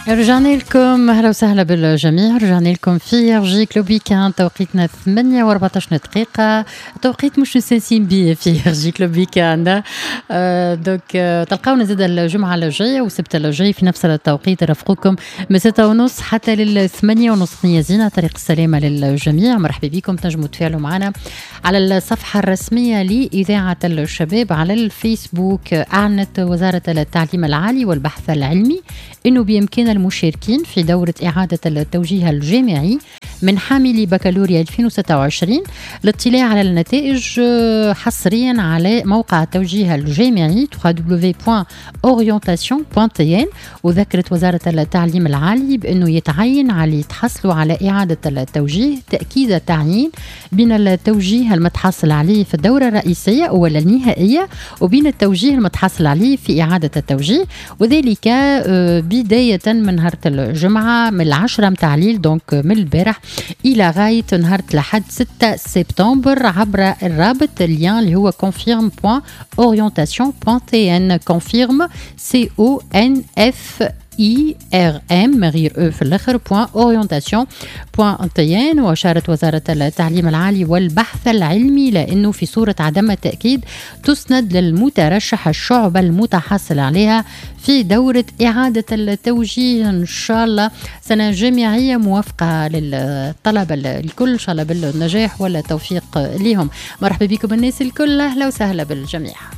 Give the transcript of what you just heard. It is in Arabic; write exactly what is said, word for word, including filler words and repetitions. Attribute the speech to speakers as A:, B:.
A: رجعنا لكم، اهلا وسهلا بالجميع. رجعنا لكم في يرجي كلوب ويكاند، توقيتنا ثمانية وأربعطاش دقيقة، توقيت مش نساسين بيه في يرجي كلوب ويكاند. آه دوك آه تلقاونا زاد الجمعة الجاية والسبت الجاي في نفس التوقيت، رافقكم من ستة ونص حتى للثمانية ونص. يزينا طريق السلامة للجميع، مرحبا بكم. تنجموا تفاعلوا معنا على الصفحة الرسمية لإذاعة الشباب على الفيسبوك. أعلنت وزارة التعليم العالي والبحث العلمي إنه بإمكان المشاركين في دورة إعادة التوجيه الجامعي من حاملي بكالوريا ألفين وستة وعشرين الاطلاع على النتائج حصريا على موقع التوجيه الجامعي دبليو دبليو دبليو دوت أورينتاسيون دوت تي إن. وذكرت وزارة التعليم العالي بأنه يتعين على يتحصلوا على إعادة التوجيه تأكيد التعيين بين التوجيه المتحصل عليه في الدورة الرئيسية ولا النهائية وبين التوجيه المتحصل عليه في إعادة التوجيه، وذلك بداية من نهار الجمعة من العشرة متاع الليل، دونك من البارح إلى غاية نهار لحد ستة سبتمبر عبر الرابط اللين اللي هو confirm point orientation point t n. confirm c o n f I R M غير او في الاخر point orientation point t n. واشارت وزاره التعليم العالي والبحث العلمي لانه في صوره عدم التاكيد تسند للمترشح الشعبه المتحصل عليها في دوره اعاده التوجيه. ان شاء الله سنه جامعيه موفقه للطلبه الكل، ان شاء الله بالنجاح والتوفيق لهم. مرحبا بكم الناس الكل، اهلا وسهلا بالجميع.